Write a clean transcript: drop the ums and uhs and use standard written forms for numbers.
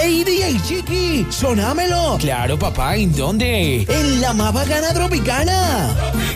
¡Ey, DJ Chiqui! ¡Sonámelo! Claro, papá, ¿en dónde? ¡En la más bacana tropicana!